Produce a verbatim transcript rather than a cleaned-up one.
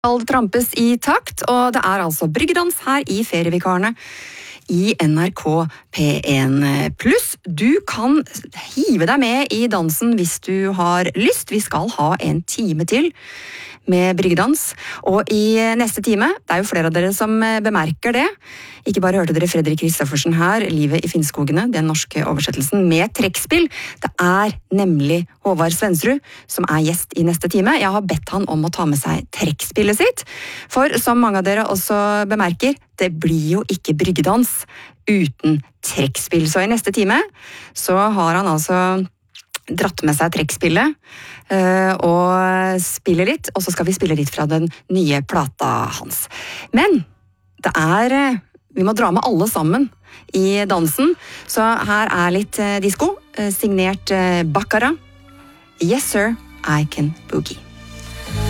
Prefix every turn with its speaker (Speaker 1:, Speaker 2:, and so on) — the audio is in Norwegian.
Speaker 1: Skal trampes i takt, og det er altså bryggedans her i Ferievikarene i N R K P en pluss. Du kan hive deg med i dansen hvis du har lyst. Vi skal ha en time til med bryggedans, og i neste time, det er jo flere av dere som bemerker det. Ikke bare hørte dere Fredrik Kristoffersen her, Livet i Finnskogene, den norske oversettelsen med trekkspill. Det er nemlig Håvard Svensrud som er gjest i neste time. Jeg har bedt han om å ta med seg trekkspillet sitt, for som mange av dere også bemerker, det blir jo ikke bryggedans uten trekkspill. Så i neste time så har han altså dratt med seg trekkspillet uh, og spiller litt, og så skal vi spille litt fra den nye plata hans. Men det er, vi må dra med alle sammen i dansen, så her er litt uh, disco, uh, signert uh, Baccara. Yes sir, I can boogie.